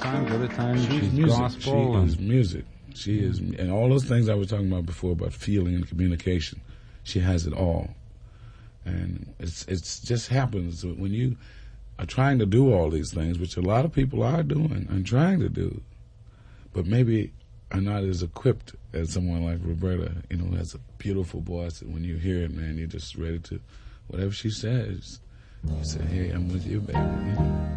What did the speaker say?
times, other times she's music. gospel. She is music. She is, and all those things I was talking about before about feeling and communication. She has it all, and it's just happens when you are trying to do all these things, which a lot of people are doing and trying to do, but maybe are not as equipped as someone like Roberta, who has a beautiful voice. And when you hear it, man, you're just ready to, whatever she says, you say, hey, I'm with you, baby.